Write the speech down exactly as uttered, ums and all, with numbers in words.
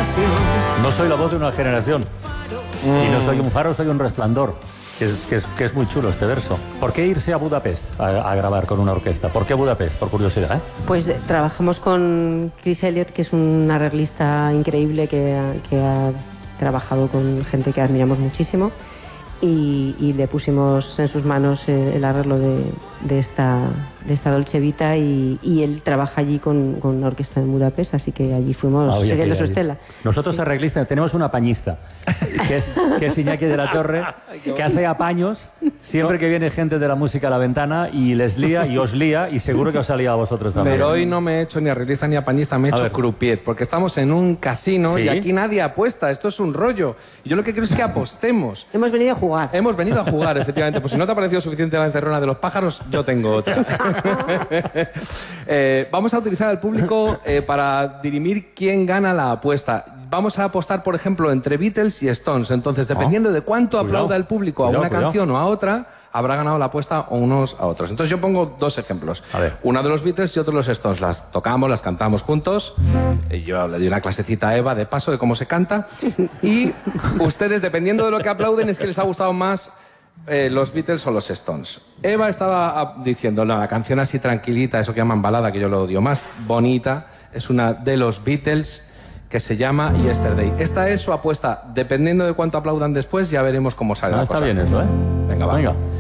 No soy la voz de una generación. Mm. Y no soy un faro, soy un resplandor. Que es, que, es, que es muy chulo este verso. ¿Por qué irse a Budapest a, a grabar con una orquesta? ¿Por qué Budapest? Por curiosidad, ¿eh? Pues eh, trabajamos con Chris Elliott, que es un arreglista increíble que, que ha trabajado con gente que admiramos muchísimo. Y, y le pusimos en sus manos el arreglo de, de, esta, de esta Dolce Vita y, y él trabaja allí con, con una orquesta en Budapest, así que allí fuimos ah, siguiendo su estela. Nosotros sí. Arreglistas tenemos una pañista, que es, que es Iñaki de la Torre, que hace apaños siempre que viene gente de la música a la ventana y les lía y os lía y seguro que os ha liado a vosotros también. Pero hoy no me he hecho ni arreglista ni apañista, me he hecho croupier, porque estamos en un casino. ¿Sí? Y aquí nadie apuesta, esto es un rollo. Y yo lo que quiero es que apostemos. Hemos venido a jugar. Hemos venido a jugar, efectivamente. Pues si no te ha parecido suficiente la encerrona de los pájaros, yo tengo otra. eh, vamos a utilizar al público eh, para dirimir quién gana la apuesta. Vamos a apostar, por ejemplo, entre Beatles y Stones. Entonces, dependiendo de cuánto aplauda el público a una canción o a otra, habrá ganado la apuesta o unos a otros. Entonces yo pongo dos ejemplos. Una de los Beatles y otro de los Stones. Las tocamos, las cantamos juntos. Yo le di una clasecita a Eva de paso de cómo se canta. Y ustedes, dependiendo de lo que aplauden, es que les ha gustado más eh, los Beatles o los Stones. Eva estaba diciendo, no, la canción así tranquilita, eso que llaman balada, que yo lo odio, más bonita, es una de los Beatles que se llama Yesterday. Esta es su apuesta. Dependiendo de cuánto aplaudan después, ya veremos cómo sale ah, la está cosa. Está bien eso, ¿eh? Venga, va. Venga.